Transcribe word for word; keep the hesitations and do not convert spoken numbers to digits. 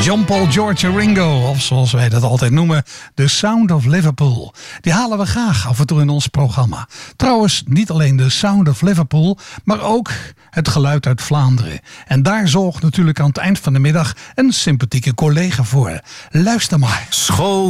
Jean-Paul, George en Ringo, of zoals wij dat altijd noemen, The Sound of Liverpool. Die halen we graag af en toe in ons programma. Trouwens, niet alleen The Sound of Liverpool, maar ook het geluid uit Vlaanderen. En daar zorgt natuurlijk aan het eind van de middag een sympathieke collega voor. Luister maar. School